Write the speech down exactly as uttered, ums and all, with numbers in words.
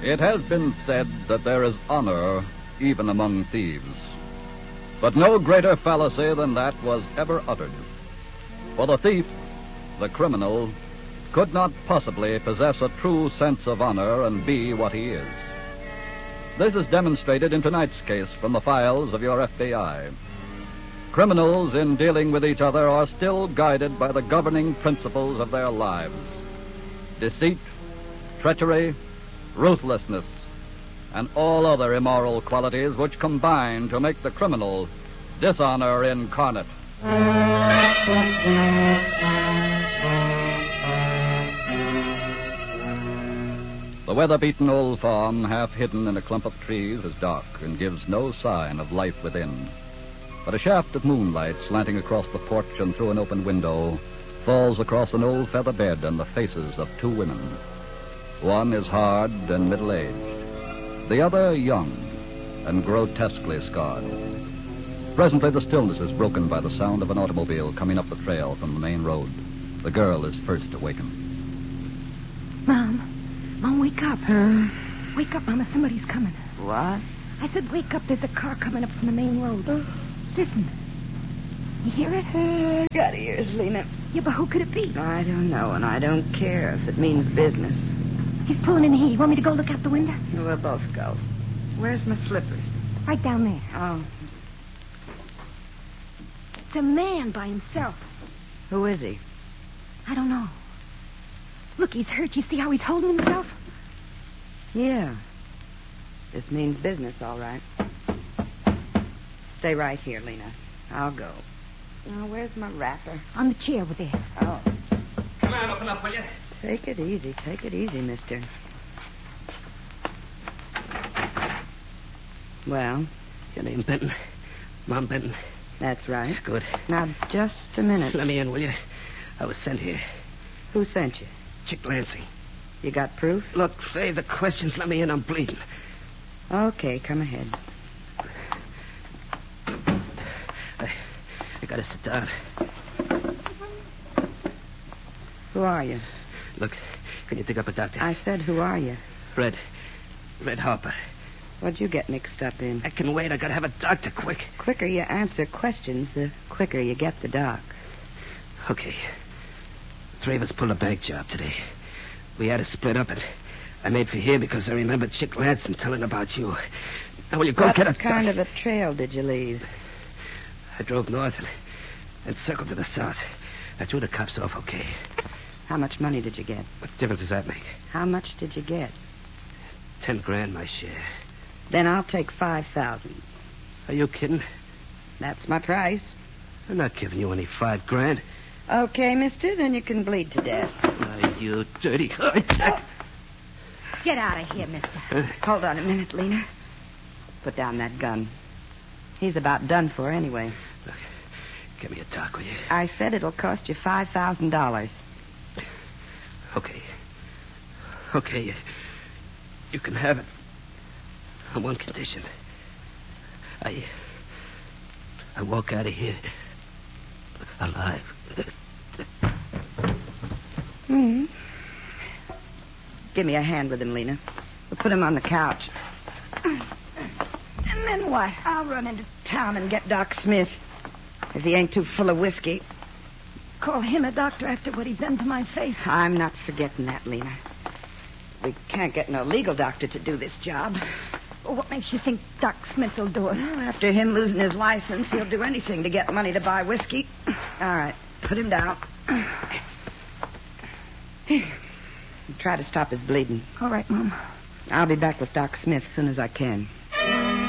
It has been said that there is honor even among thieves. But no greater fallacy than that was ever uttered. For the thief, the criminal, could not possibly possess a true sense of honor and be what he is. This is demonstrated in tonight's case from the files of your F B I. Criminals in dealing with each other are still guided by the governing principles of their lives: deceit, treachery, ruthlessness, and all other immoral qualities which combine to make the criminal dishonor incarnate. The weather-beaten old farm, half hidden in a clump of trees, is dark and gives no sign of life within. But a shaft of moonlight slanting across the porch and through an open window falls across an old feather bed and the faces of two women. One is hard and middle-aged, the other young and grotesquely scarred. Presently the stillness is broken by the sound of an automobile coming up the trail from the main road. The girl is first awakened. Mom, Mom, wake up. Huh? Wake up, Mama, somebody's coming. What? I said wake up, there's a car coming up from the main road. Listen. You hear it? Uh, got ears, Lena. Yeah, but who could it be? I don't know, and I don't care if it means business. He's pulling in here. You want me to go look out the window? We'll both go. Where's my slippers? Right down there. Oh. It's a man by himself. Who is he? I don't know. Look, he's hurt. You see how he's holding himself? Yeah. This means business, all right. Stay right here, Lena. I'll go. Now, where's my wrapper? On the chair over there. Oh. Come on, open up, will you? Take it easy. Take it easy, mister. Well? Your name Benton? Mom Benton? That's right. Good. Now, just a minute. Let me in, will you? I was sent here. Who sent you? Chick Lansing. You got proof? Look, save the questions. Let me in. I'm bleeding. Okay, come ahead. I, I gotta sit down. Who are you? Look, can you dig up a doctor? I said, who are you? Red. Red Harper. What'd you get mixed up in? I can wait. I gotta have a doctor quick. Quicker you answer questions, the quicker you get the doc. Okay. Three of us pulled a bank job today. We had to split up, and I made for here because I remembered Chick Lansing telling about you. Now, will you go what get a... What kind of a trail did you leave? I drove north and, and circled to the south. I threw the cops off okay. How much money did you get? What difference does that make? How much did you get? Ten grand, my share. Then I'll take five thousand. Are you kidding? That's my price. I'm not giving you any five grand. Okay, mister, then you can bleed to death. Oh, you dirty... Get out of here, mister. Huh? Hold on a minute, Lena. Put down that gun. He's about done for anyway. Look, give me a doc, will you? I said it'll cost you five thousand dollars. Okay. Okay, you, you can have it. On one condition. I... I walk out of here alive. Hmm. Give me a hand with him, Lena. We'll put him on the couch. And then what? I'll run into town and get Doc Smith. If he ain't too full of whiskey. Call him a doctor after what he's done to my face. I'm not forgetting that, Lena. We can't get no legal doctor to do this job. Well, what makes you think Doc Smith will do it? Well, after him losing his license, he'll do anything to get money to buy whiskey. All right, put him down. Try to stop his bleeding. All right, Mom. I'll be back with Doc Smith as soon as I can.